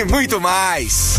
e muito mais.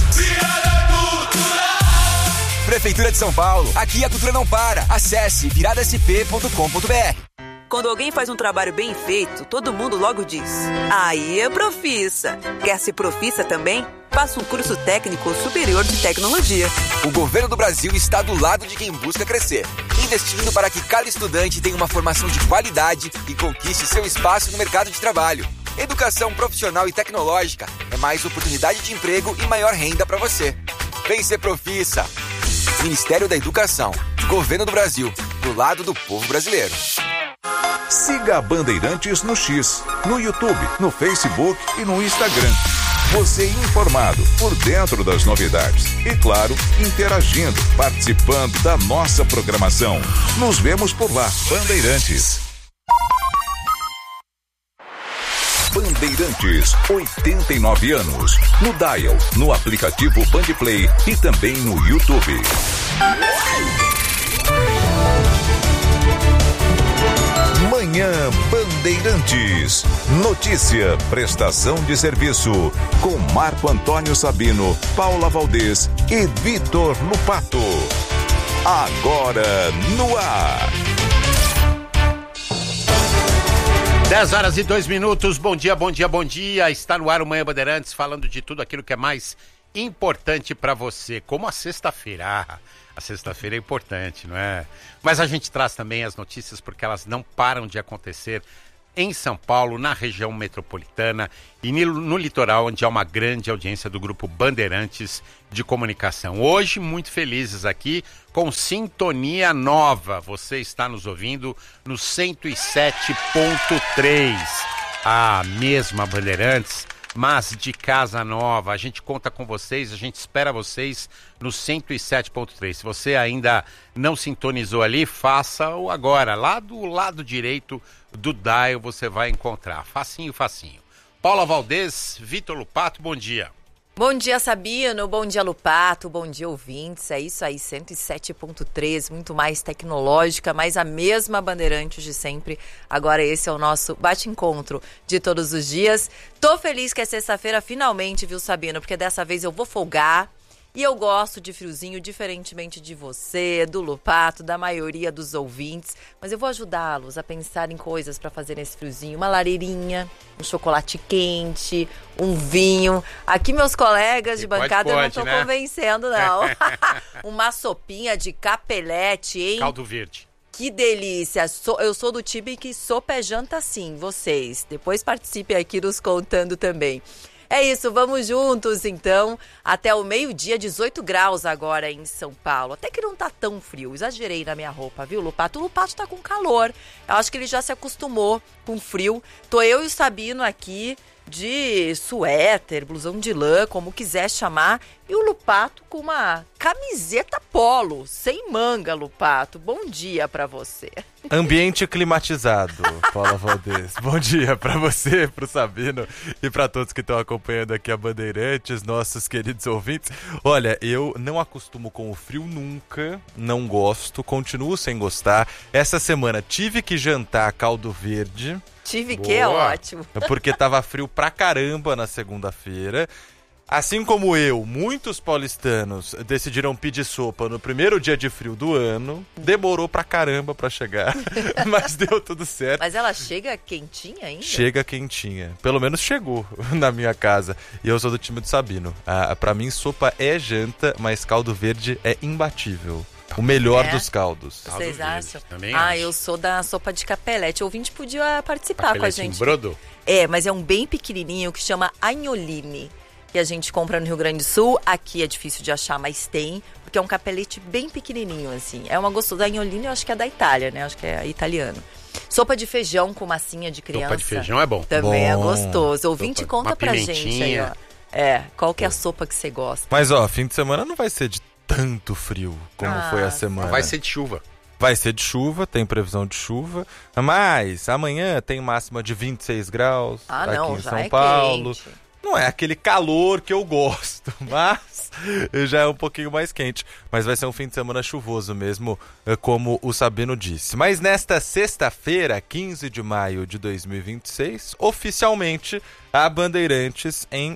Prefeitura de São Paulo, aqui a cultura não para. Acesse viradasp.com.br. Quando alguém faz um trabalho bem feito, todo mundo logo diz: aí é Profissa. Quer ser Profissa também? Faça um curso técnico superior de tecnologia. O governo do Brasil está do lado de quem busca crescer, investindo para que cada estudante tenha uma formação de qualidade e conquiste seu espaço no mercado de trabalho. Educação profissional e tecnológica é mais oportunidade de emprego e maior renda para você. Vem ser Profissa. Ministério da Educação, Governo do Brasil, do lado do povo brasileiro. Siga a Bandeirantes no X, no YouTube, no Facebook e no Instagram. Você informado, por dentro das novidades. E claro, interagindo, participando da nossa programação. Nos vemos por lá. Bandeirantes. Bandeirantes, 89 anos. No Dial, no aplicativo Bandplay e também no YouTube. Manhã Bandeirantes. Notícia, prestação de serviço. Com Marco Antônio Sabino, Paula Valdez e Vitor Lupato. Agora no ar. 10h02. Bom dia, bom dia, bom dia. Está no ar o Manhã Bandeirantes, falando de tudo aquilo que é mais importante para você, como a sexta-feira. A sexta-feira é importante, não é? Mas a gente traz também as notícias porque elas não param de acontecer em São Paulo, na região metropolitana e no litoral, onde há uma grande audiência do Grupo Bandeirantes de Comunicação. Hoje, muito felizes aqui com sintonia nova. Você está nos ouvindo no 107.3. A mesma Bandeirantes, mas de casa nova. A gente conta com vocês, a gente espera vocês no 107.3. Se você ainda não sintonizou ali, faça-o agora. Lá do lado direito do dial você vai encontrar. Facinho, facinho. Paula Valdez, Vitor Lupato, bom dia. Bom dia, Sabino. Bom dia, Lupato. Bom dia, ouvintes. É isso aí, 107.3, muito mais tecnológica, mas a mesma Bandeirantes de sempre. Agora esse é o nosso bate-encontro de todos os dias. Tô feliz que é sexta-feira finalmente, viu, Sabino? Porque dessa vez eu vou folgar. E eu gosto de friozinho, diferentemente de você, do Lupato, da maioria dos ouvintes. Mas eu vou ajudá-los a pensar em coisas para fazer nesse friozinho. Uma lareirinha, um chocolate quente, um vinho. Aqui meus colegas de bancada eu não estão convencendo, não. Uma sopinha de capelete, hein? Caldo verde. Que delícia! Eu sou do time que sopa é janta sim, vocês. Depois participem aqui nos contando também. É isso, vamos juntos então, até o meio-dia, 18 graus agora em São Paulo. Até que não tá tão frio, exagerei na minha roupa, viu, Lupato? O Lupato tá com calor, eu acho que ele já se acostumou com frio. Tô eu e o Sabino aqui de suéter, blusão de lã, como quiser chamar, e o Lupato com uma camiseta polo, sem manga, Lupato. Bom dia pra você. Ambiente climatizado, Paula Valdez. Bom dia pra você, pro Sabino e pra todos que estão acompanhando aqui a Bandeirantes, nossos queridos ouvintes. Olha, eu não acostumo com o frio nunca, não gosto, continuo sem gostar. Essa semana tive que jantar caldo verde. Tive que é ótimo. Porque tava frio pra caramba na segunda-feira. Assim como eu, muitos paulistanos decidiram pedir sopa no primeiro dia de frio do ano. Demorou pra caramba pra chegar, mas deu tudo certo. Mas ela chega quentinha ainda? Chega quentinha. Pelo menos chegou na minha casa. E eu sou do time do Sabino. Pra mim, sopa é janta, mas caldo verde é imbatível. O melhor dos caldos. Vocês acham? Também acho. Eu sou da sopa de capelete. O ouvinte podia participar capelete com a gente. Em brodo? É, mas é um bem pequenininho que chama agnoline, que a gente compra no Rio Grande do Sul. Aqui é difícil de achar, mas tem, porque é um capelete bem pequenininho, assim. É uma gostosa. Agnoline eu acho que é da Itália, né? Acho que é italiano. Sopa de feijão com massinha de criança. Sopa de feijão é bom. Também bom. É gostoso. Ouvinte, conta pra pimentinha. gente aí, ó. Qual que é a sopa que você gosta? Mas, fim de semana não vai ser de tanto frio como foi a semana. Vai ser de chuva. Vai ser de chuva, tem previsão de chuva, mas amanhã tem máxima de 26 graus aqui em São Paulo. Quente. Não é aquele calor que eu gosto, mas já é um pouquinho mais quente. Mas vai ser um fim de semana chuvoso mesmo, como o Sabino disse. Mas nesta sexta-feira, 15 de maio de 2026, oficialmente a Bandeirantes em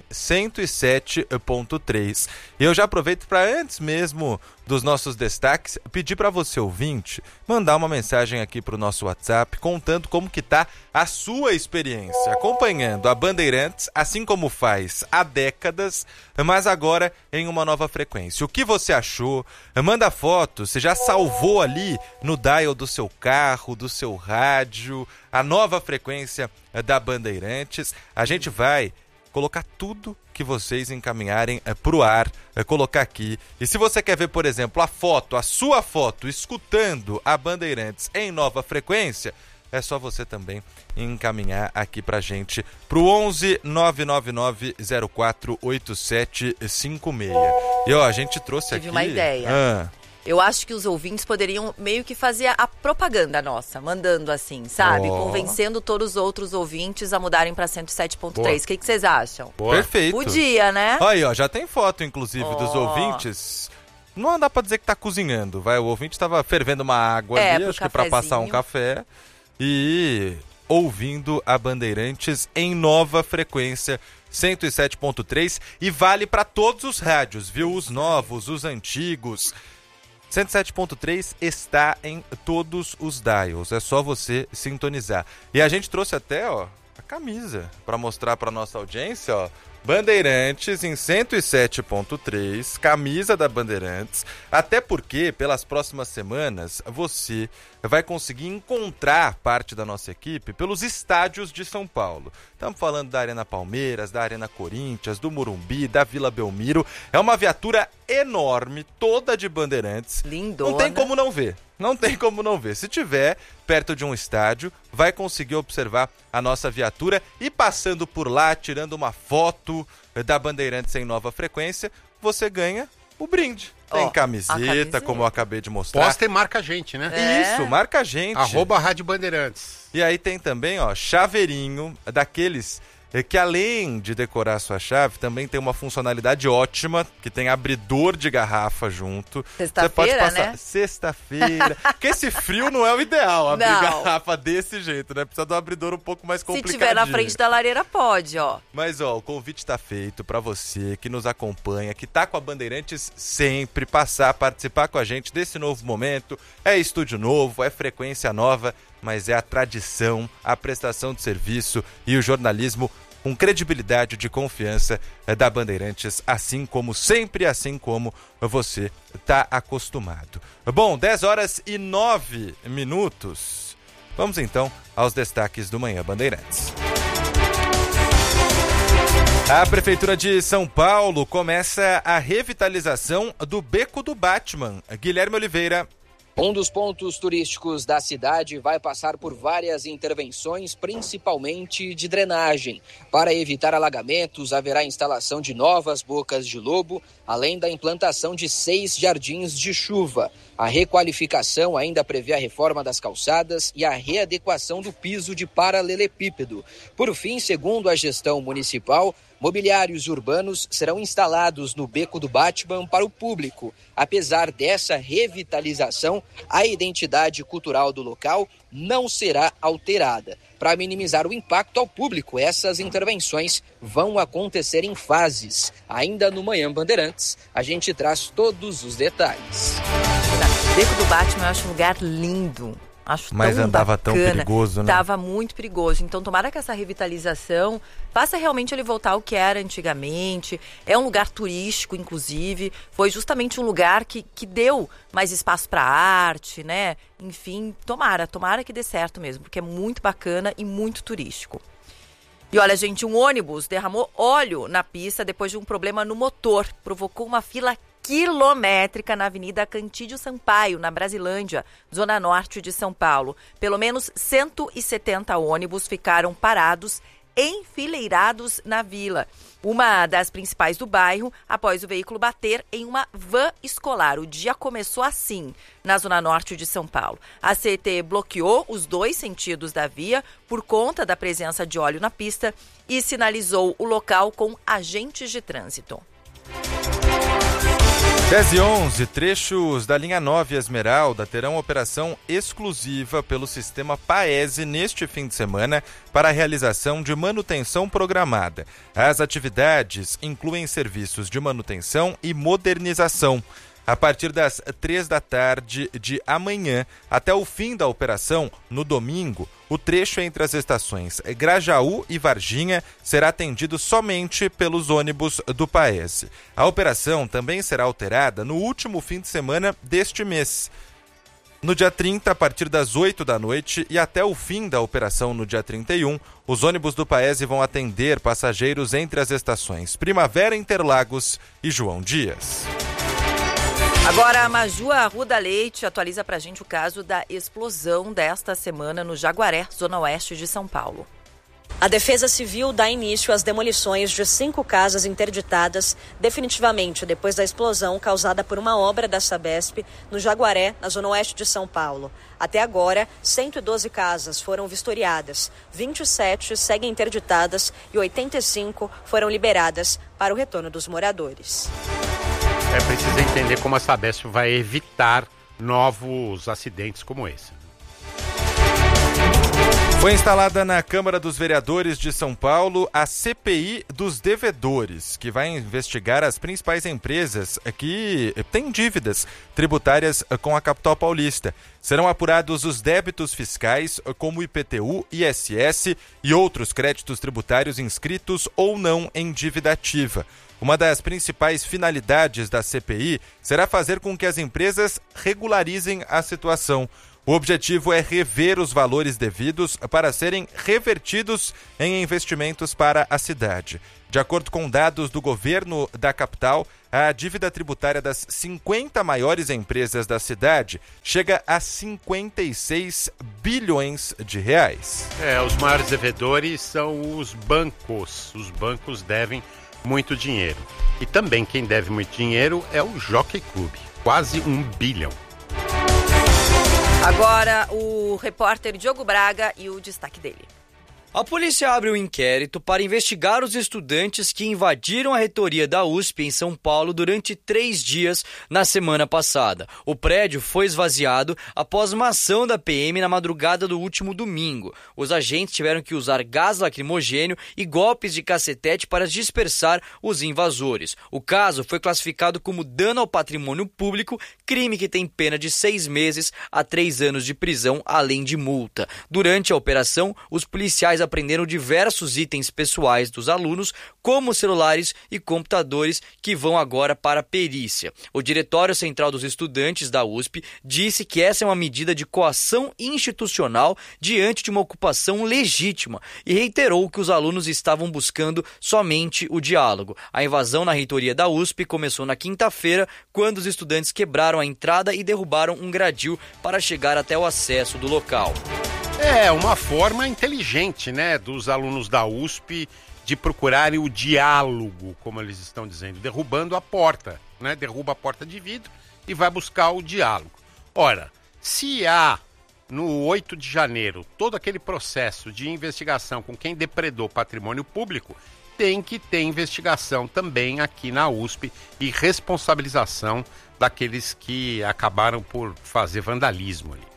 107.3. E eu já aproveito para, antes mesmo dos nossos destaques, pedir para você, ouvinte, mandar uma mensagem aqui para o nosso WhatsApp contando como que tá a sua experiência acompanhando a Bandeirantes, assim como faz há décadas, mas agora em uma nova frequência. O que você achou? Manda foto, você já salvou ali no dial do seu carro, do seu rádio, a nova frequência da Bandeirantes. A gente vai colocar tudo que vocês encaminharem pro ar, colocar aqui. E se você quer ver, por exemplo, a sua foto, escutando a Bandeirantes em nova frequência, é só você também encaminhar aqui pra gente pro 11 999 04 8756. E ó, a gente trouxe aqui... Tive uma ideia. Eu acho que os ouvintes poderiam meio que fazer a propaganda nossa, mandando assim, sabe? Convencendo todos os outros ouvintes a mudarem pra 107.3. O que vocês acham? Boa. Perfeito. Podia, né? Aí, ó, já tem foto, inclusive, dos ouvintes. Não dá pra dizer que tá cozinhando, vai. O ouvinte tava fervendo uma água ali, acho que pra passar um café. E ouvindo a Bandeirantes em nova frequência, 107.3. E vale pra todos os rádios, viu? Os novos, os antigos. 107.3 está em todos os dials, é só você sintonizar. E a gente trouxe até, ó, a camisa para mostrar para nossa audiência, ó. Bandeirantes em 107.3, camisa da Bandeirantes, até porque pelas próximas semanas você vai conseguir encontrar parte da nossa equipe pelos estádios de São Paulo. Estamos falando da Arena Palmeiras, da Arena Corinthians, do Morumbi, da Vila Belmiro. É uma viatura enorme, toda de Bandeirantes. Lindona. Não tem como não ver. Não tem como não ver. Se tiver perto de um estádio, vai conseguir observar a nossa viatura e passando por lá, tirando uma foto da Bandeirantes em nova frequência, você ganha o brinde. Tem camiseta, como eu acabei de mostrar. Posta e marca a gente, né? Isso, marca a gente. @Rádio Bandeirantes. E aí tem também, ó, chaveirinho daqueles que além de decorar sua chave, também tem uma funcionalidade ótima, que tem abridor de garrafa junto. Sexta-feira, você pode passar... né? Sexta-feira. Porque esse frio não é o ideal, abrir garrafa desse jeito, né? Precisa de um abridor um pouco mais complicadinho. Se tiver na frente da lareira, pode, ó. Mas, ó, o convite tá feito pra você que nos acompanha, que tá com a Bandeirantes sempre, passar, participar com a gente desse novo momento. É estúdio novo, é frequência nova, mas é a tradição, a prestação de serviço e o jornalismo com credibilidade, de confiança da Bandeirantes, assim como sempre, assim como você está acostumado. Bom, 10h09. Vamos então aos destaques do Manhã Bandeirantes. A Prefeitura de São Paulo começa a revitalização do Beco do Batman. Guilherme Oliveira. Um dos pontos turísticos da cidade vai passar por várias intervenções, principalmente de drenagem. Para evitar alagamentos, haverá instalação de novas bocas de lobo, além da implantação de 6 jardins de chuva. A requalificação ainda prevê a reforma das calçadas e a readequação do piso de paralelepípedo. Por fim, segundo a gestão municipal, mobiliários urbanos serão instalados no Beco do Batman para o público. Apesar dessa revitalização, a identidade cultural do local não será alterada. Para minimizar o impacto ao público, essas intervenções vão acontecer em fases. Ainda no Manhã Bandeirantes, a gente traz todos os detalhes. O Beco do Batman eu acho um lugar lindo. Mas andava tão perigoso, né? Tava muito perigoso. Então, tomara que essa revitalização faça realmente ele voltar ao que era antigamente. É um lugar turístico, inclusive. Foi justamente um lugar que deu mais espaço para arte, né? Enfim, tomara que dê certo mesmo, porque é muito bacana e muito turístico. E olha, gente, um ônibus derramou óleo na pista depois de um problema no motor. Provocou uma fila quilométrica na Avenida Cantídio Sampaio, na Brasilândia, zona norte de São Paulo. Pelo menos 170 ônibus ficaram parados, enfileirados na vila. Uma das principais do bairro, após o veículo bater em uma van escolar. O dia começou assim, na zona norte de São Paulo. A CET bloqueou os 2 sentidos da via por conta da presença de óleo na pista e sinalizou o local com agentes de trânsito. 10h11, trechos da linha 9 Esmeralda terão operação exclusiva pelo sistema Paese neste fim de semana para a realização de manutenção programada. As atividades incluem serviços de manutenção e modernização. A partir das 3 da tarde de amanhã até o fim da operação, no domingo, o trecho entre as estações Grajaú e Varginha será atendido somente pelos ônibus do Paese. A operação também será alterada no último fim de semana deste mês. No dia 30, a partir das 8 da noite e até o fim da operação no dia 31, os ônibus do Paese vão atender passageiros entre as estações Primavera Interlagos e João Dias. Agora, a Maju Arruda Leite atualiza pra gente o caso da explosão desta semana no Jaguaré, zona oeste de São Paulo. A Defesa Civil dá início às demolições de 5 casas interditadas definitivamente depois da explosão causada por uma obra da Sabesp no Jaguaré, na zona oeste de São Paulo. Até agora, 112 casas foram vistoriadas, 27 seguem interditadas e 85 foram liberadas para o retorno dos moradores. Precisa entender como a Sabesp vai evitar novos acidentes como esse. Foi instalada na Câmara dos Vereadores de São Paulo a CPI dos devedores, que vai investigar as principais empresas que têm dívidas tributárias com a capital paulista. Serão apurados os débitos fiscais, como IPTU, ISS e outros créditos tributários inscritos ou não em dívida ativa. Uma das principais finalidades da CPI será fazer com que as empresas regularizem a situação. O objetivo é rever os valores devidos para serem revertidos em investimentos para a cidade. De acordo com dados do governo da capital, a dívida tributária das 50 maiores empresas da cidade chega a 56 bilhões de reais. Os maiores devedores são os bancos. Os bancos devem muito dinheiro. E também quem deve muito dinheiro é o Jockey Club, quase 1 bilhão. Agora o repórter Diogo Braga e o destaque dele. A polícia abre um inquérito para investigar os estudantes que invadiram a reitoria da USP em São Paulo durante 3 dias na semana passada. O prédio foi esvaziado após uma ação da PM na madrugada do último domingo. Os agentes tiveram que usar gás lacrimogênio e golpes de cacetete para dispersar os invasores. O caso foi classificado como dano ao patrimônio público, crime que tem pena de 6 meses a 3 anos de prisão, além de multa. Durante a operação, os policiais apreenderam diversos itens pessoais dos alunos, como celulares e computadores, que vão agora para a perícia. O Diretório Central dos Estudantes da USP disse que essa é uma medida de coação institucional diante de uma ocupação legítima e reiterou que os alunos estavam buscando somente o diálogo. A invasão na reitoria da USP começou na quinta-feira, quando os estudantes quebraram a entrada e derrubaram um gradil para chegar até o acesso do local. É uma forma inteligente, né, dos alunos da USP de procurarem o diálogo, como eles estão dizendo, derrubando a porta, né? Derruba a porta de vidro e vai buscar o diálogo. Ora, se há no 8 de janeiro todo aquele processo de investigação com quem depredou patrimônio público, tem que ter investigação também aqui na USP e responsabilização daqueles que acabaram por fazer vandalismo ali.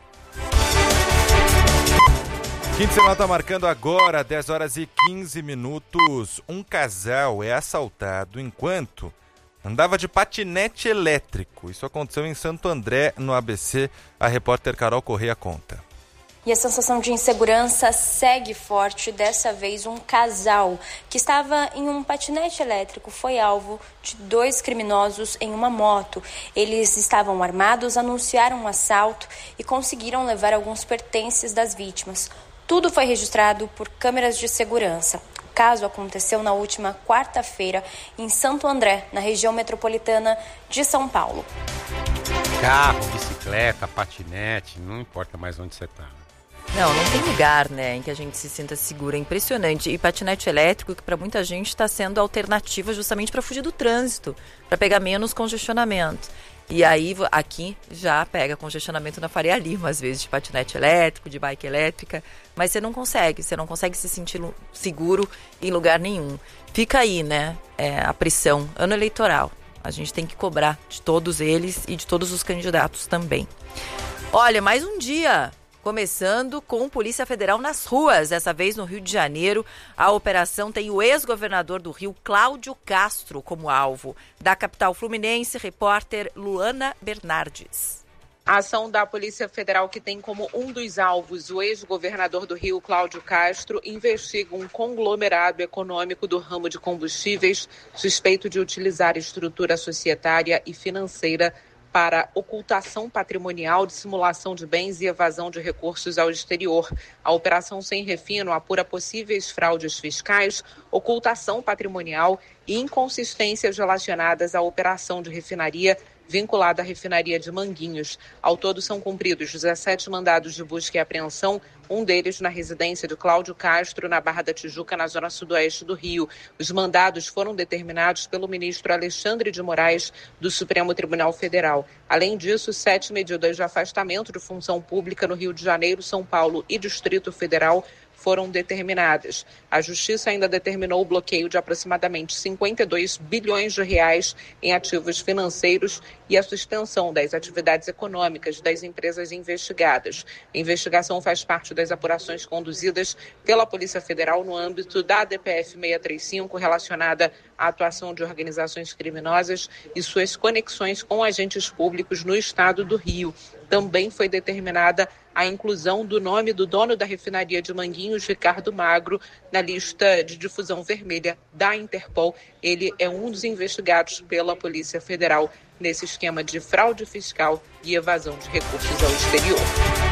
Quinto sinal está marcando agora, 10 horas e 15 minutos. Um casal é assaltado enquanto andava de patinete elétrico. Isso aconteceu em Santo André, no ABC. A repórter Carol Correia conta. E a sensação de insegurança segue forte. Dessa vez, um casal que estava em um patinete elétrico foi alvo de 2 criminosos em uma moto. Eles estavam armados, anunciaram um assalto e conseguiram levar alguns pertences das vítimas. Tudo foi registrado por câmeras de segurança. O caso aconteceu na última quarta-feira em Santo André, na região metropolitana de São Paulo. Carro, bicicleta, patinete, não importa mais onde você está. Não tem lugar, né, em que a gente se sinta seguro. É impressionante. E patinete elétrico, que para muita gente está sendo alternativa justamente para fugir do trânsito, para pegar menos congestionamento. E aí, aqui já pega congestionamento na Faria Lima, às vezes, de patinete elétrico, de bike elétrica, mas você não consegue se sentir seguro em lugar nenhum. Fica aí, né, a pressão, ano eleitoral. A gente tem que cobrar de todos eles e de todos os candidatos também. Olha, mais um dia, começando com Polícia Federal nas ruas, dessa vez no Rio de Janeiro. A operação tem o ex-governador do Rio, Cláudio Castro, como alvo. Da capital fluminense, repórter Luana Bernardes. A ação da Polícia Federal, que tem como um dos alvos o ex-governador do Rio, Cláudio Castro, investiga um conglomerado econômico do ramo de combustíveis suspeito de utilizar estrutura societária e financeira para ocultação patrimonial, dissimulação de bens e evasão de recursos ao exterior. A Operação Sem Refino apura possíveis fraudes fiscais, ocultação patrimonial e inconsistências relacionadas à operação de refinaria vinculada à refinaria de Manguinhos. Ao todo são cumpridos 17 mandados de busca e apreensão, um deles na residência de Cláudio Castro, na Barra da Tijuca, na zona sudoeste do Rio. Os mandados foram determinados pelo ministro Alexandre de Moraes, do Supremo Tribunal Federal. Além disso, 7 medidas de afastamento de função pública no Rio de Janeiro, São Paulo e Distrito Federal foram determinadas. A Justiça ainda determinou o bloqueio de aproximadamente 52 bilhões de reais em ativos financeiros e a suspensão das atividades econômicas das empresas investigadas. A investigação faz parte das apurações conduzidas pela Polícia Federal no âmbito da DPF 635, relacionada à atuação de organizações criminosas e suas conexões com agentes públicos no estado do Rio. Também foi determinada a inclusão do nome do dono da refinaria de Manguinhos, Ricardo Magro, na lista de difusão vermelha da Interpol. Ele é um dos investigados pela Polícia Federal nesse esquema de fraude fiscal e evasão de recursos ao exterior.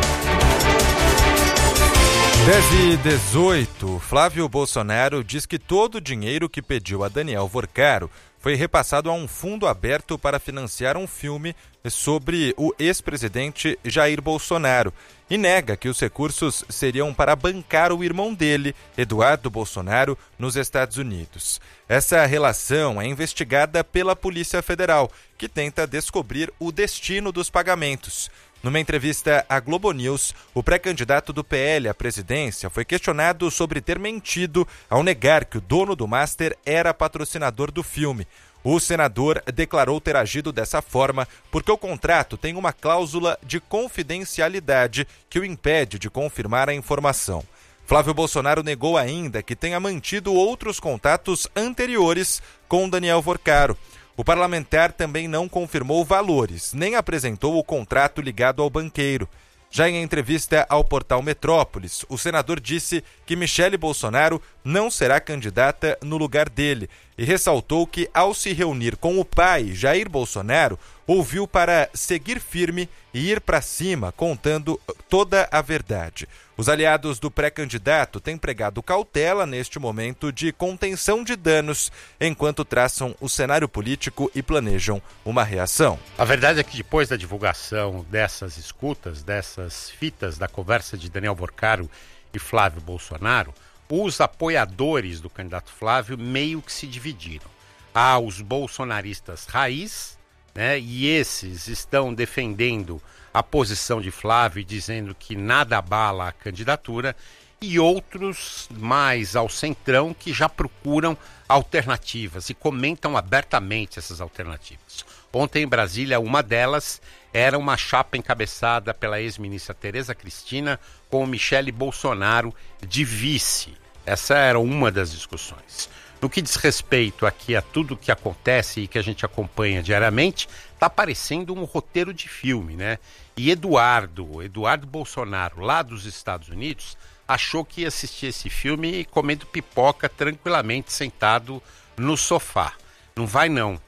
10h18, Flávio Bolsonaro diz que todo o dinheiro que pediu a Daniel Vorcaro foi repassado a um fundo aberto para financiar um filme sobre o ex-presidente Jair Bolsonaro e nega que os recursos seriam para bancar o irmão dele, Eduardo Bolsonaro, nos Estados Unidos. Essa relação é investigada pela Polícia Federal, que tenta descobrir o destino dos pagamentos. Numa entrevista à Globo News, o pré-candidato do PL à presidência foi questionado sobre ter mentido ao negar que o dono do Master era patrocinador do filme. O senador declarou ter agido dessa forma porque o contrato tem uma cláusula de confidencialidade que o impede de confirmar a informação. Flávio Bolsonaro negou ainda que tenha mantido outros contatos anteriores com Daniel Vorcaro. O parlamentar também não confirmou valores, nem apresentou o contrato ligado ao banqueiro. Já em entrevista ao portal Metrópolis, o senador disse que Michele Bolsonaro não será candidata no lugar dele e ressaltou que, ao se reunir com o pai, Jair Bolsonaro, ouviu para seguir firme e ir para cima, contando toda a verdade. Os aliados do pré-candidato têm pregado cautela neste momento de contenção de danos, enquanto traçam o cenário político e planejam uma reação. A verdade é que depois da divulgação dessas escutas, dessas fitas da conversa de Daniel Vorcaro e Flávio Bolsonaro, os apoiadores do candidato Flávio meio que se dividiram. Há os bolsonaristas raiz, né, e esses estão defendendo a posição de Flávio e dizendo que nada abala a candidatura, e outros mais ao centrão que já procuram alternativas e comentam abertamente essas alternativas. Ontem em Brasília, uma delas era uma chapa encabeçada pela ex-ministra Tereza Cristina com Michele Bolsonaro de vice. Essa era uma das discussões. No que diz respeito aqui a tudo que acontece e que a gente acompanha diariamente, está parecendo um roteiro de filme, né? E Eduardo Bolsonaro, lá dos Estados Unidos, achou que ia assistir esse filme comendo pipoca tranquilamente, sentado no sofá. Não vai não.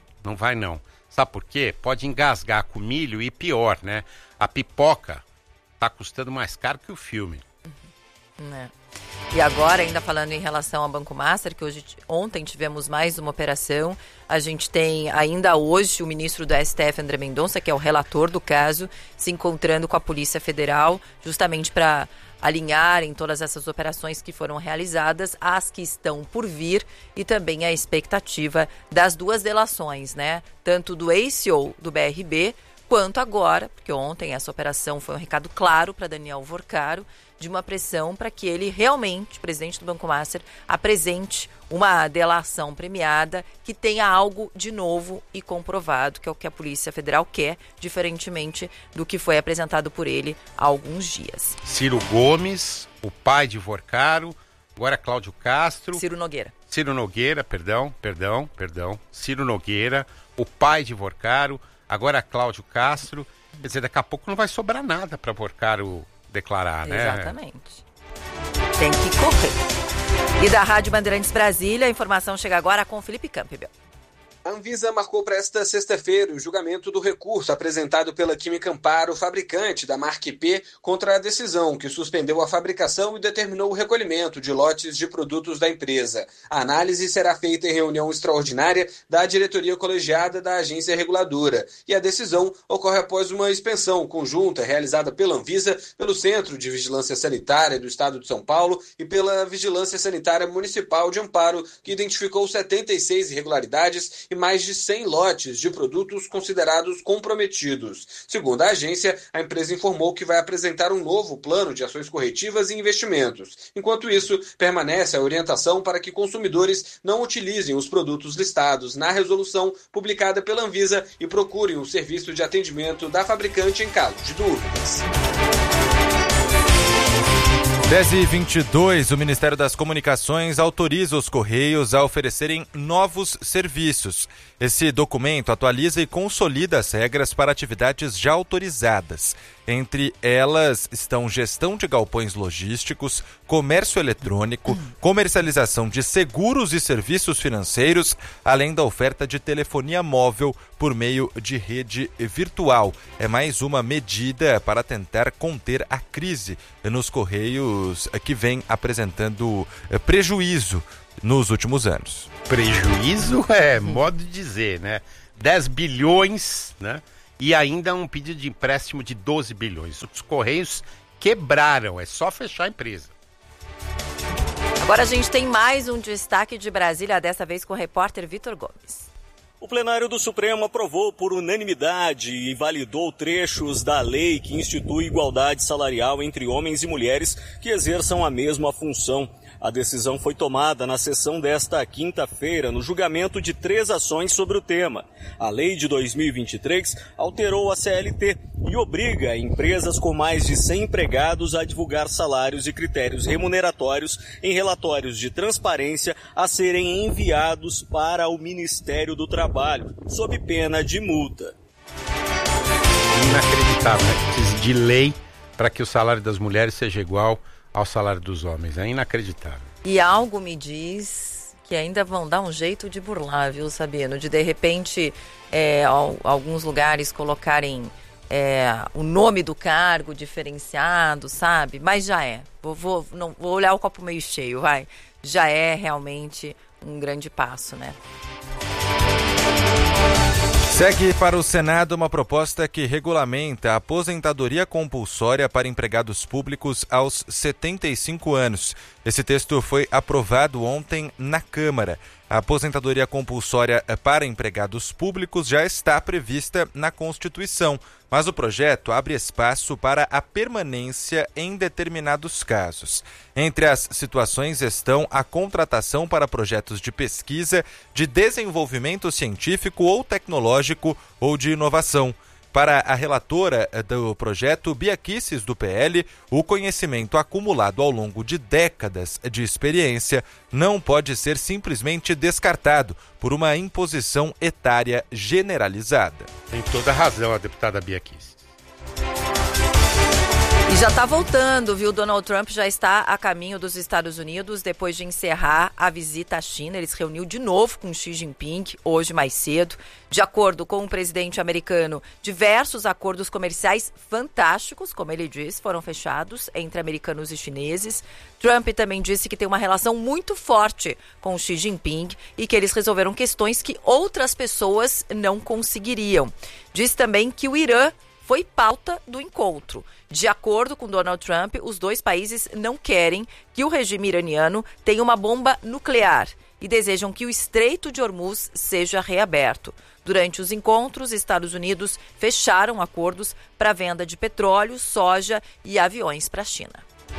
Sabe por quê? Pode engasgar com milho e pior, né? A pipoca está custando mais caro que o filme. E agora, ainda falando em relação ao Banco Master, que ontem tivemos mais uma operação, a gente tem ainda hoje o ministro do STF, André Mendonça, que é o relator do caso, se encontrando com a Polícia Federal, justamente para alinharem todas essas operações que foram realizadas, as que estão por vir e também a expectativa das duas delações, né? Tanto do ex-CEO do BRB quanto agora, porque ontem essa operação foi um recado claro para Daniel Vorcaro, de uma pressão para que ele realmente, presidente do Banco Master, apresente uma delação premiada que tenha algo de novo e comprovado, que é o que a Polícia Federal quer, diferentemente do que foi apresentado por ele há alguns dias. Ciro Gomes, o pai de Vorcaro, agora Cláudio Castro. Ciro Nogueira, perdão. Ciro Nogueira, o pai de Vorcaro, agora Cláudio Castro. Quer dizer, daqui a pouco não vai sobrar nada para Vorcaro declarar, né? Exatamente. Tem que correr. E da Rádio Bandeirantes Brasília, a informação chega agora com Felipe Campbell. A Anvisa marcou para esta sexta-feira o julgamento do recurso apresentado pela Química Amparo, fabricante da marca IP, contra a decisão que suspendeu a fabricação e determinou o recolhimento de lotes de produtos da empresa. A análise será feita em reunião extraordinária da diretoria colegiada da agência reguladora. E a decisão ocorre após uma inspeção conjunta realizada pela Anvisa, pelo Centro de Vigilância Sanitária do Estado de São Paulo e pela Vigilância Sanitária Municipal de Amparo, que identificou 76 irregularidades e mais de 100 lotes de produtos considerados comprometidos. Segundo a agência, a empresa informou que vai apresentar um novo plano de ações corretivas e investimentos. Enquanto isso, permanece a orientação para que consumidores não utilizem os produtos listados na resolução publicada pela Anvisa e procurem o serviço de atendimento da fabricante em caso de dúvidas. 10h22, o Ministério das Comunicações autoriza os Correios a oferecerem novos serviços. Esse documento atualiza e consolida as regras para atividades já autorizadas. Entre elas estão gestão de galpões logísticos, comércio eletrônico, comercialização de seguros e serviços financeiros, além da oferta de telefonia móvel por meio de rede virtual. É mais uma medida para tentar conter a crise nos Correios, que vem apresentando prejuízo nos últimos anos. Prejuízo é modo de dizer, né? 10 bilhões, né? E ainda um pedido de empréstimo de 12 bilhões. Os Correios quebraram, é só fechar a empresa. Agora a gente tem mais um destaque de Brasília, dessa vez com o repórter Vitor Gomes. O plenário do Supremo aprovou por unanimidade e validou trechos da lei que institui igualdade salarial entre homens e mulheres que exerçam a mesma função. A decisão foi tomada na sessão desta quinta-feira, no julgamento de 3 ações sobre o tema. A lei de 2023 alterou a CLT e obriga empresas com mais de 100 empregados a divulgar salários e critérios remuneratórios em relatórios de transparência a serem enviados para o Ministério do Trabalho, sob pena de multa. Inacreditável, né? Precisa de lei para que o salário das mulheres seja igual ao salário dos homens. É inacreditável. E algo me diz que ainda vão dar um jeito de burlar, viu, Sabino? De repente, alguns lugares colocarem o nome do cargo diferenciado, sabe? Mas já é. Vou olhar o copo meio cheio, vai. Já é realmente um grande passo, né? Segue para o Senado uma proposta que regulamenta a aposentadoria compulsória para empregados públicos aos 75 anos. Esse texto foi aprovado ontem na Câmara. A aposentadoria compulsória para empregados públicos já está prevista na Constituição, mas o projeto abre espaço para a permanência em determinados casos. Entre as situações estão a contratação para projetos de pesquisa, de desenvolvimento científico ou tecnológico ou de inovação. Para a relatora do projeto, Bia Kicis, do PL, o conhecimento acumulado ao longo de décadas de experiência não pode ser simplesmente descartado por uma imposição etária generalizada. Tem toda a razão a deputada Bia Kicis. E já está voltando, viu? Donald Trump já está a caminho dos Estados Unidos depois de encerrar a visita à China. Ele se reuniu de novo com Xi Jinping, hoje mais cedo. De acordo com o presidente americano, diversos acordos comerciais fantásticos, como ele disse, foram fechados entre americanos e chineses. Trump também disse que tem uma relação muito forte com Xi Jinping e que eles resolveram questões que outras pessoas não conseguiriam. Diz também que o Irã foi pauta do encontro. De acordo com Donald Trump, os dois países não querem que o regime iraniano tenha uma bomba nuclear e desejam que o Estreito de Hormuz seja reaberto. Durante os encontros, Estados Unidos fecharam acordos para venda de petróleo, soja e aviões para a China.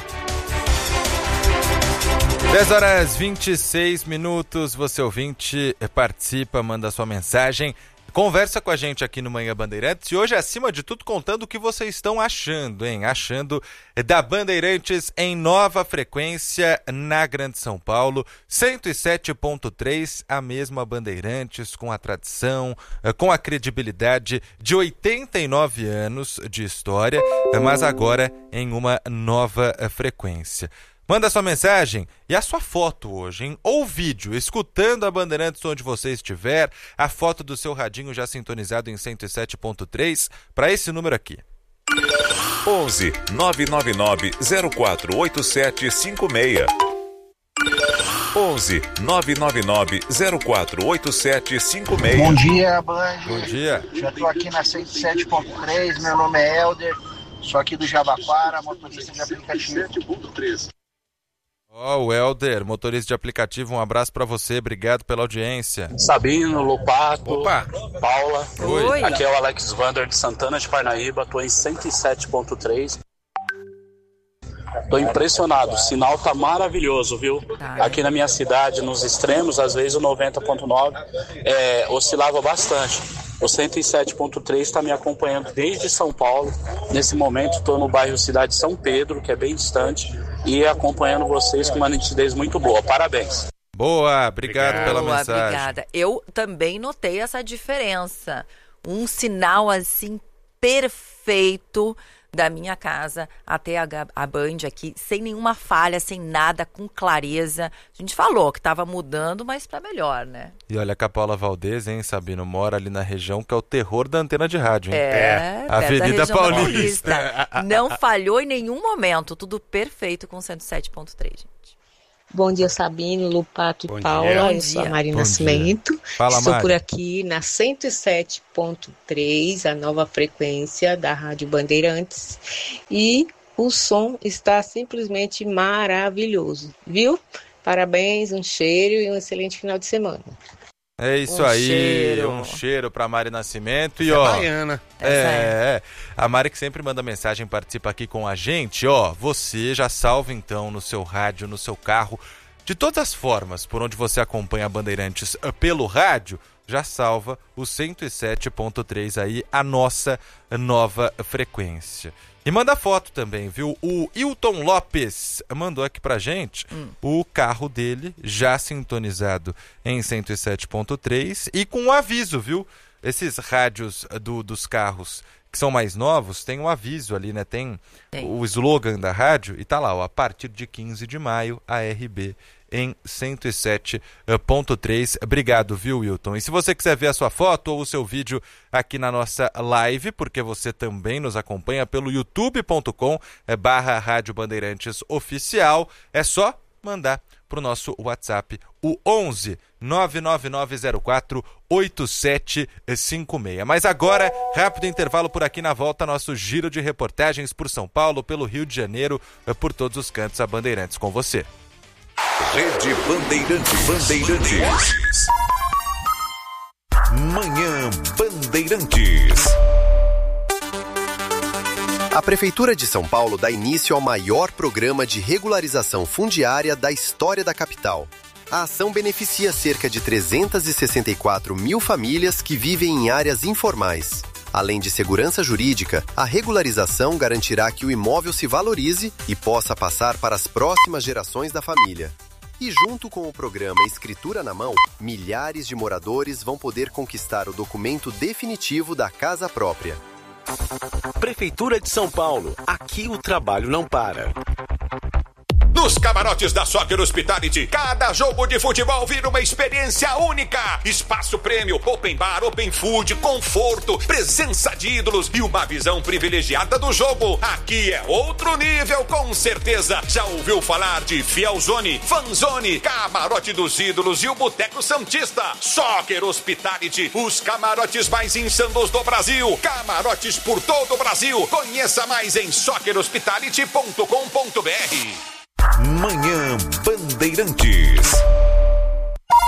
10h26, você ouvinte, participa, manda sua mensagem, conversa com a gente aqui no Manhã Bandeirantes e hoje, acima de tudo, contando o que vocês estão achando, hein? Achando da Bandeirantes em nova frequência na Grande São Paulo, 107.3, a mesma Bandeirantes, com a tradição, com a credibilidade de 89 anos de história, mas agora em uma nova frequência. Manda sua mensagem e a sua foto hoje, hein? Ou vídeo, escutando a Bandeirantes onde você estiver, a foto do seu radinho já sintonizado em 107.3 para esse número aqui. 11 999 048756. 11 999 048756. Bom dia, Band. Bom dia. Já estou aqui na 107.3, meu nome é Helder, sou aqui do Jabaquara, motorista de aplicativo. 107.3. O Helder, motorista de aplicativo, um abraço pra você, obrigado pela audiência. Sabino, Lopato, Opa. Paula. Oi. Aqui é o Alex Vander de Santana de Parnaíba, tô em 107.3. Tô impressionado, o sinal tá maravilhoso, viu? Aqui na minha cidade, nos extremos, às vezes o 90.9 oscilava bastante. O 107.3 está me acompanhando desde São Paulo. Nesse momento estou no bairro Cidade São Pedro, que é bem distante, e acompanhando vocês com uma nitidez muito boa. Parabéns. Boa, obrigado pela mensagem. Obrigada. Eu também notei essa diferença. Um sinal assim perfeito da minha casa até a Band aqui, sem nenhuma falha, sem nada, com clareza. A gente falou que estava mudando, mas para melhor, né? E olha que a Paula Valdez, hein, Sabino, mora ali na região que é o terror da antena de rádio, hein? Avenida Paulista. Não falhou em nenhum momento, tudo perfeito com 107.3, gente. Bom dia, Sabino, Lupato Bom e Paula. dia. Eu sou a Mari Nascimento. Fala, Estou Mari. por aqui na 107.3, a nova frequência da Rádio Bandeirantes. E o som está simplesmente maravilhoso, viu? Parabéns, um cheiro e um excelente final de semana. É isso aí, um cheiro pra Mari Nascimento. E ó, baiana. A Mari que sempre manda mensagem, participa aqui com a gente. Ó, você já salva então no seu rádio, no seu carro, de todas as formas por onde você acompanha a Bandeirantes pelo rádio, já salva o 107.3 aí, a nossa nova frequência. E manda foto também, viu? O Hilton Lopes mandou aqui pra gente o carro dele já sintonizado em 107.3 e com um aviso, viu? Esses rádios dos carros que são mais novos, tem um aviso ali, né? Tem o slogan da rádio e tá lá, ó, a partir de 15 de maio, a RB em 107.3. Obrigado, viu, Wilton? E se você quiser ver a sua foto ou o seu vídeo aqui na nossa live, porque você também nos acompanha pelo youtube.com/Rádio Bandeirantes Oficial, é só mandar para o nosso WhatsApp, o 11 99904 8756. Mas agora, rápido intervalo por aqui, na volta, nosso giro de reportagens por São Paulo, pelo Rio de Janeiro, por todos os cantos, a Bandeirantes com você. Rede Bandeirantes. Manhã Bandeirantes. A Prefeitura de São Paulo dá início ao maior programa de regularização fundiária da história da capital. A ação beneficia cerca de 364 mil famílias que vivem em áreas informais. Além de segurança jurídica, a regularização garantirá que o imóvel se valorize e possa passar para as próximas gerações da família. E junto com o programa Escritura na Mão, milhares de moradores vão poder conquistar o documento definitivo da casa própria. Prefeitura de São Paulo. Aqui o trabalho não para. Nos camarotes da Soccer Hospitality, cada jogo de futebol vira uma experiência única. Espaço prêmio, open bar, open food, conforto, presença de ídolos e uma visão privilegiada do jogo. Aqui é outro nível, com certeza. Já ouviu falar de Fielzone, Fanzone, Camarote dos Ídolos e o Boteco Santista? Soccer Hospitality, os camarotes mais insanos do Brasil. Camarotes por todo o Brasil. Conheça mais em soccerhospitality.com.br. Manhã Bandeirantes.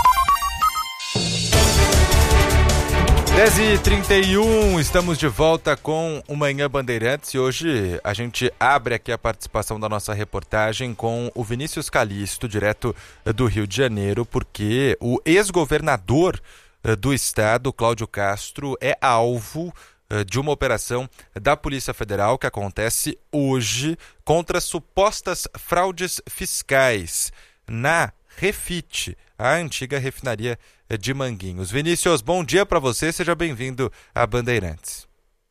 10h31, estamos de volta com o Manhã Bandeirantes e hoje a gente abre aqui a participação da nossa reportagem com o Vinícius Calixto, direto do Rio de Janeiro, porque o ex-governador do estado, Cláudio Castro, é alvo de uma operação da Polícia Federal que acontece hoje contra supostas fraudes fiscais na Refit, a antiga refinaria de Manguinhos. Vinícius, bom dia para você, seja bem-vindo a Bandeirantes.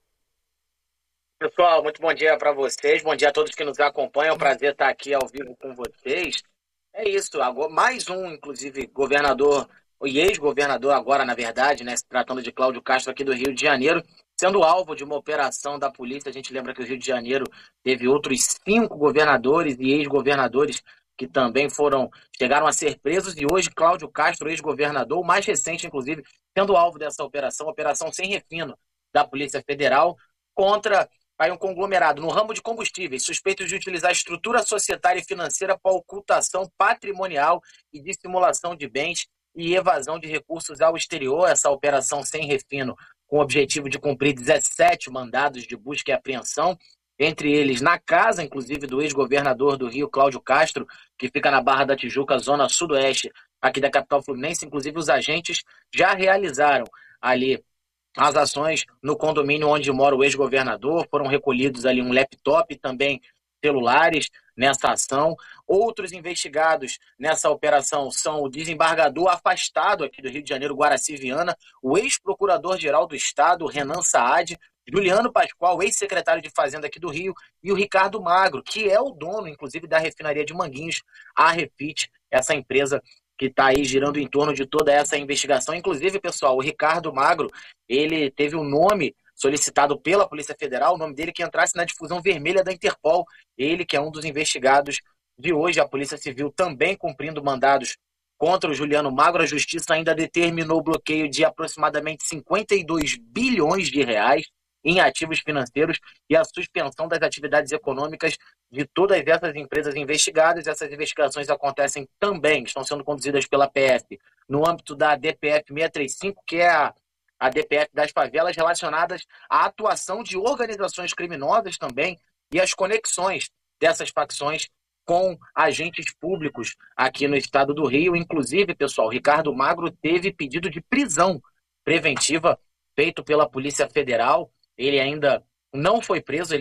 Pessoal, muito bom dia para vocês, bom dia a todos que nos acompanham, prazer estar aqui ao vivo com vocês. É isso, agora, mais um, inclusive, governador, e ex-governador agora, na verdade, né, se tratando de Cláudio Castro aqui do Rio de Janeiro, sendo alvo de uma operação da polícia. A gente lembra que o Rio de Janeiro teve outros 5 governadores e ex-governadores que também chegaram a ser presos, e hoje Cláudio Castro, ex-governador, o mais recente, inclusive, sendo alvo dessa operação sem refino da Polícia Federal, contra um conglomerado no ramo de combustíveis, suspeitos de utilizar estrutura societária e financeira para ocultação patrimonial e dissimulação de bens e evasão de recursos ao exterior. Essa operação sem refino, com o objetivo de cumprir 17 mandados de busca e apreensão, entre eles na casa, inclusive, do ex-governador do Rio, Cláudio Castro, que fica na Barra da Tijuca, zona sudoeste, aqui da capital fluminense. Inclusive, os agentes já realizaram ali as ações no condomínio onde mora o ex-governador, foram recolhidos ali um laptop e também celulares nessa ação. Outros investigados nessa operação são o desembargador afastado aqui do Rio de Janeiro, Guaraci Viana, o ex-procurador-geral do Estado, Renan Saad, Juliano Pascoal, ex-secretário de Fazenda aqui do Rio, e o Ricardo Magro, que é o dono, inclusive, da refinaria de Manguinhos, a Refit, essa empresa que está aí girando em torno de toda essa investigação. Inclusive, pessoal, o Ricardo Magro, ele teve um nome solicitado pela Polícia Federal, o nome dele que entrasse na difusão vermelha da Interpol. Ele que é um dos investigados de hoje. A Polícia Civil também cumprindo mandados contra o Juliano Magro. A Justiça ainda determinou o bloqueio de aproximadamente 52 bilhões de reais em ativos financeiros e a suspensão das atividades econômicas de todas essas empresas investigadas. Essas investigações acontecem também, estão sendo conduzidas pela PF no âmbito da DPF 635, que é a DPF das favelas, relacionadas à atuação de organizações criminosas também e as conexões dessas facções com agentes públicos aqui no estado do Rio. Inclusive, pessoal, Ricardo Magro teve pedido de prisão preventiva feito pela Polícia Federal. Ele ainda não foi preso,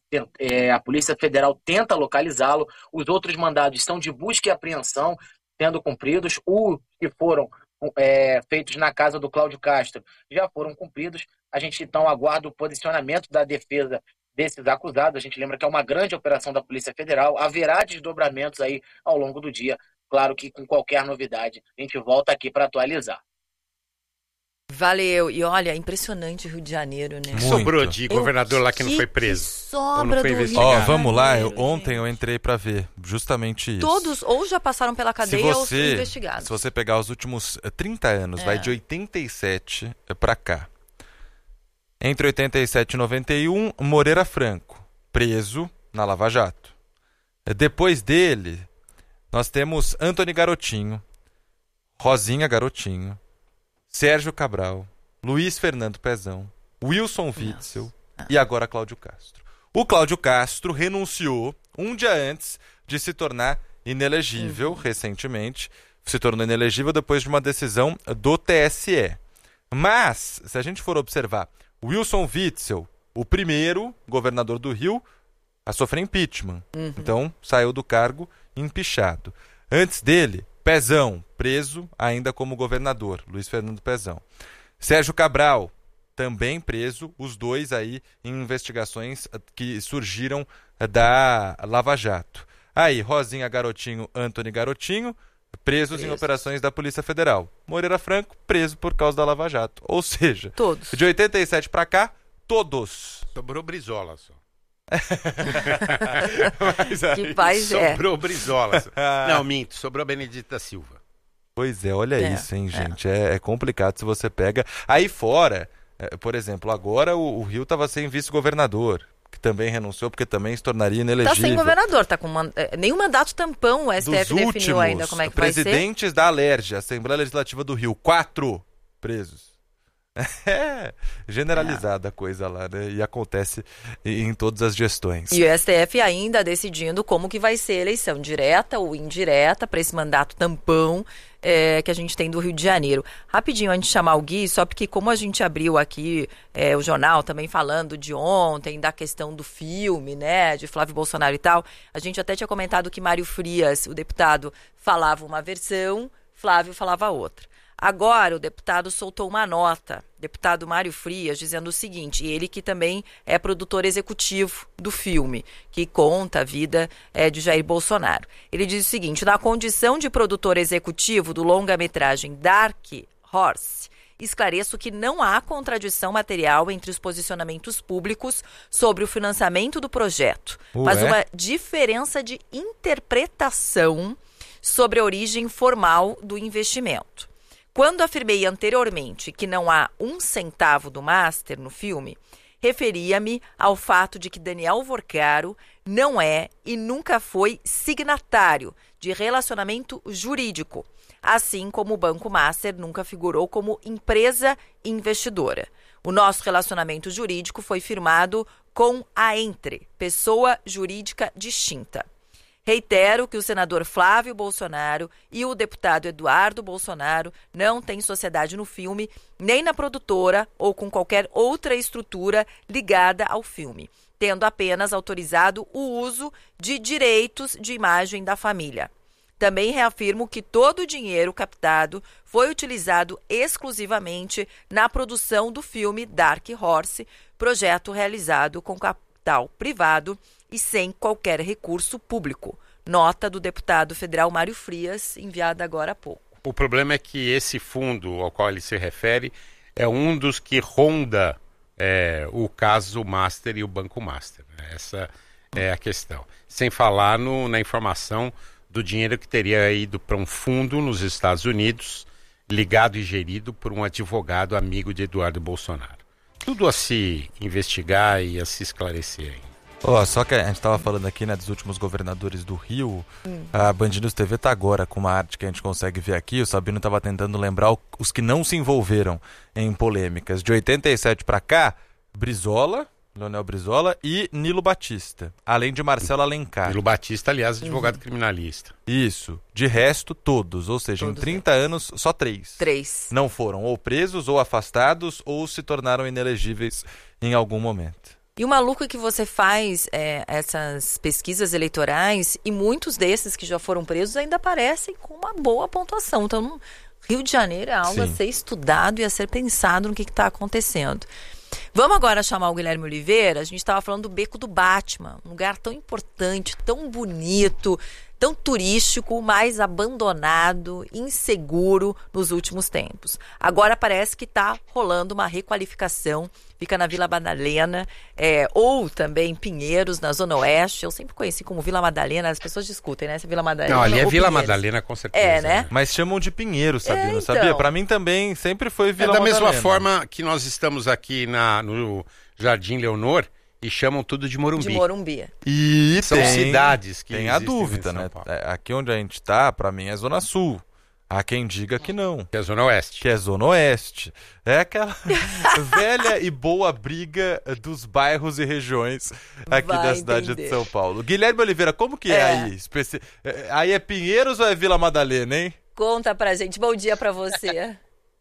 a Polícia Federal tenta localizá-lo. Os outros mandados são de busca e apreensão sendo cumpridos. Os que foram feitos na casa do Cláudio Castro já foram cumpridos. A gente então aguarda o posicionamento da defesa desses acusados. A gente lembra que é uma grande operação da Polícia Federal. Haverá desdobramentos aí ao longo do dia. Claro que com qualquer novidade a gente volta aqui para atualizar. Valeu. E olha, impressionante o Rio de Janeiro, né? Muito. Sobrou de governador lá que não foi preso. Sobra do Rio. Vamos lá, ontem eu entrei pra ver justamente isso. Todos ou já passaram pela cadeia ou são investigados. Se você pegar os últimos 30 anos, vai de 87 pra cá. Entre 87 e 91, Moreira Franco, preso na Lava Jato. Depois dele, nós temos Antony Garotinho, Rosinha Garotinho, Sérgio Cabral, Luiz Fernando Pezão, Wilson Witzel e agora Cláudio Castro. O Cláudio Castro renunciou um dia antes de se tornar inelegível, recentemente. Se tornou inelegível depois de uma decisão do TSE. Mas, se a gente for observar, Wilson Witzel, o primeiro governador do Rio a sofrer impeachment. Então, saiu do cargo empichado. Antes dele, Pezão, preso ainda como governador, Luiz Fernando Pezão. Sérgio Cabral, também preso, os dois aí em investigações que surgiram da Lava Jato. Aí, Rosinha Garotinho, Antony Garotinho, presos em operações da Polícia Federal. Moreira Franco, preso por causa da Lava Jato. Ou seja, todos. De 87 para cá, todos. Sobrou Brizola só. Que paz sobrou Brizola. Não, minto, sobrou Benedita Silva. Pois é, olha isso, hein, gente. É complicado se você pega. Aí fora, por exemplo, agora o Rio estava sem vice-governador, que também renunciou porque também se tornaria inelegível. Tá sem governador, tá com nenhum mandato tampão, o STF definiu ainda como é que vai ser. Presidentes da Alerj, Assembleia Legislativa do Rio, 4 presos. É generalizada a coisa lá, né? E acontece em todas as gestões. E o STF ainda decidindo como que vai ser a eleição, direta ou indireta, para esse mandato tampão que a gente tem do Rio de Janeiro. Rapidinho, antes de chamar o Gui, só porque como a gente abriu aqui o jornal também falando de ontem, da questão do filme, né, de Flávio Bolsonaro e tal, a gente até tinha comentado que Mário Frias, o deputado, falava uma versão, Flávio falava outra. Agora o deputado soltou uma nota, deputado Mário Frias, dizendo o seguinte, ele que também é produtor executivo do filme, que conta a vida de Jair Bolsonaro. Ele diz o seguinte, na condição de produtor executivo do longa-metragem Dark Horse, esclareço que não há contradição material entre os posicionamentos públicos sobre o financiamento do projeto, mas uma diferença de interpretação sobre a origem formal do investimento. Quando afirmei anteriormente que não há um centavo do Master no filme, referia-me ao fato de que Daniel Vorcaro não é e nunca foi signatário de relacionamento jurídico, assim como o Banco Master nunca figurou como empresa investidora. O nosso relacionamento jurídico foi firmado com a Entre, pessoa jurídica distinta. Reitero que o senador Flávio Bolsonaro e o deputado Eduardo Bolsonaro não têm sociedade no filme, nem na produtora ou com qualquer outra estrutura ligada ao filme, tendo apenas autorizado o uso de direitos de imagem da família. Também reafirmo que todo o dinheiro captado foi utilizado exclusivamente na produção do filme Dark Horse, projeto realizado com capital privado e sem qualquer recurso público. Nota do deputado federal Mário Frias, enviada agora há pouco. O problema é que esse fundo ao qual ele se refere é um dos que ronda o caso Master e o Banco Master. Essa é a questão. Sem falar na informação do dinheiro que teria ido para um fundo nos Estados Unidos, ligado e gerido por um advogado amigo de Eduardo Bolsonaro. Tudo a se investigar e a se esclarecer ainda. Só que a gente estava falando aqui, né, dos últimos governadores do Rio. A Band News TV está agora com uma arte que a gente consegue ver aqui. O Sabino estava tentando lembrar os que não se envolveram em polêmicas. De 87 para cá, Brizola, Leonel Brizola e Nilo Batista, além de Marcelo Alencar. Nilo Batista, aliás, advogado criminalista. Isso. De resto, todos. Ou seja, todos em 30 anos, só 3. 3. Não foram ou presos, ou afastados, ou se tornaram inelegíveis em algum momento. E o maluco é que você faz essas pesquisas eleitorais e muitos desses que já foram presos ainda aparecem com uma boa pontuação. Então, no Rio de Janeiro é algo a ser estudado e a ser pensado no que está acontecendo. Vamos agora chamar o Guilherme Oliveira. A gente estava falando do Beco do Batman, um lugar tão importante, tão bonito, tão turístico, mas abandonado, inseguro nos últimos tempos. Agora parece que está rolando uma requalificação, fica na Vila Madalena, ou também Pinheiros, na Zona Oeste. Eu sempre conheci como Vila Madalena, as pessoas discutem, né? Se é Vila Madalena. Não, ali é Vila Pinheiros. Madalena, com certeza. Né? Mas chamam de Pinheiros, Sabino, então. sabia? Para mim também sempre foi Vila Madalena. Da mesma forma que nós estamos aqui no Jardim Leonor, e chamam tudo de Morumbi. De Morumbi. E são cidades que tem a dúvida, né? Aqui onde a gente tá, pra mim é Zona Sul. Há quem diga que não. Que é Zona Oeste. Que é Zona Oeste. É aquela velha e boa briga dos bairros e regiões aqui da cidade de São Paulo. Guilherme Oliveira, como que é aí? Aí é Pinheiros ou é Vila Madalena, hein? Conta pra gente. Bom dia pra você.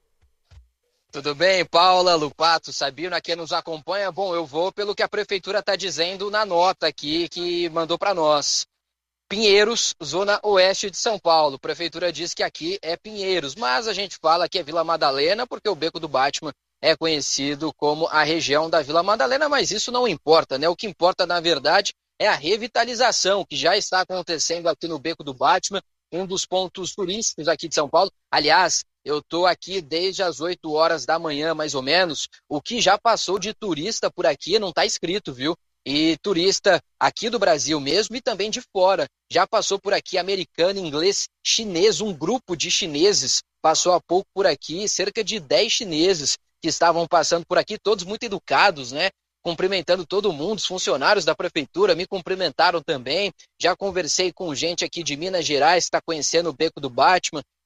Tudo bem, Paula, Lupato, Sabino, a quem nos acompanha? Bom, eu vou pelo que a prefeitura está dizendo na nota aqui que mandou para nós. Pinheiros, Zona Oeste de São Paulo. A prefeitura diz que aqui é Pinheiros, mas a gente fala que é Vila Madalena porque o Beco do Batman é conhecido como a região da Vila Madalena, mas isso não importa, né? O que importa, na verdade, é a revitalização que já está acontecendo aqui no Beco do Batman, um dos pontos turísticos aqui de São Paulo. Aliás, eu estou aqui desde as 8 horas da manhã, mais ou menos. O que já passou de turista por aqui não está escrito, viu? E turista aqui do Brasil mesmo e também de fora. Já passou por aqui americano, inglês, chinês. Um grupo de chineses passou há pouco por aqui, cerca de 10 chineses que estavam passando por aqui, todos muito educados, né? Cumprimentando todo mundo, os funcionários da prefeitura me cumprimentaram também. Já conversei com gente aqui de Minas Gerais que está conhecendo o Beco do Batman,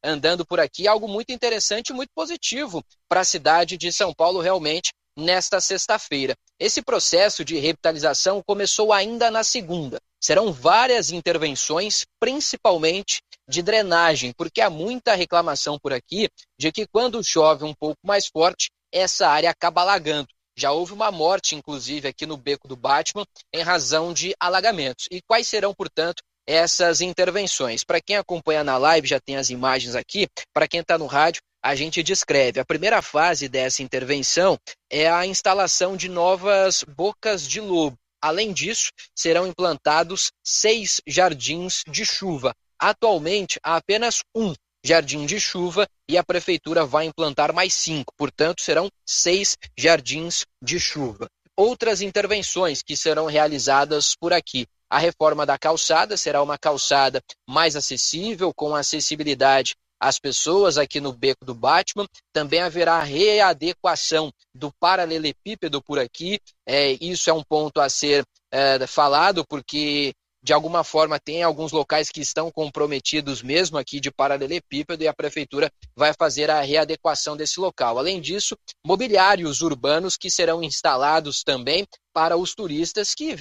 andando por aqui, algo muito interessante e muito positivo para a cidade de São Paulo realmente nesta sexta-feira. Esse processo de revitalização começou ainda na segunda. Serão várias intervenções, principalmente de drenagem, porque há muita reclamação por aqui de que quando chove um pouco mais forte, essa área acaba alagando. Já houve uma morte, inclusive, aqui no Beco do Batman, em razão de alagamentos. E quais serão, portanto, essas intervenções? Para quem acompanha na live, já tem as imagens aqui. Para quem está no rádio, a gente descreve. A primeira fase dessa intervenção é a instalação de novas bocas de lobo. Além disso, serão implantados 6 jardins de chuva. Atualmente, há apenas um jardim de chuva e a prefeitura vai implantar mais 5. Portanto, serão 6 jardins de chuva. Outras intervenções que serão realizadas por aqui. A reforma da calçada será uma calçada mais acessível, com acessibilidade às pessoas aqui no Beco do Batman. Também haverá readequação do paralelepípedo por aqui. Isso é um ponto a ser falado, porque de alguma forma tem alguns locais que estão comprometidos mesmo aqui de paralelepípedo e a prefeitura vai fazer a readequação desse local. Além disso, mobiliários urbanos que serão instalados também para os turistas que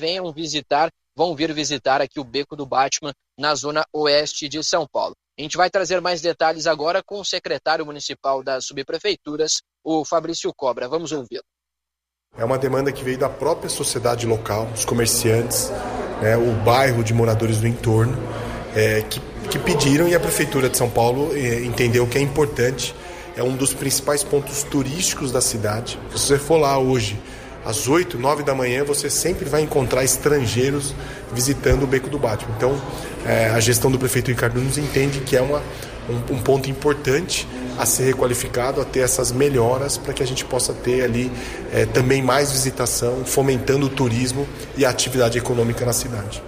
vão vir visitar aqui o Beco do Batman na zona oeste de São Paulo. A gente vai trazer mais detalhes agora com o secretário municipal das subprefeituras, o Fabrício Cobra. Vamos ouvi-lo. É uma demanda que veio da própria sociedade local, os comerciantes, o bairro de moradores do entorno, que pediram, e a Prefeitura de São Paulo entendeu que é importante, é um dos principais pontos turísticos da cidade. Se você for lá hoje, às 8, 9 da manhã, você sempre vai encontrar estrangeiros visitando o Beco do Batman. Então, a gestão do prefeito Ricardo Nunes entende que é um ponto importante a ser requalificado, a ter essas melhoras para que a gente possa ter ali também mais visitação, fomentando o turismo e a atividade econômica na cidade.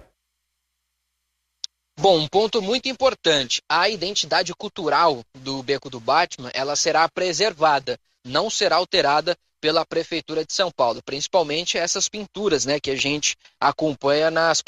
Bom, um ponto muito importante, a identidade cultural do Beco do Batman, ela será preservada, não será alterada pela Prefeitura de São Paulo, principalmente essas pinturas, que a gente acompanha nas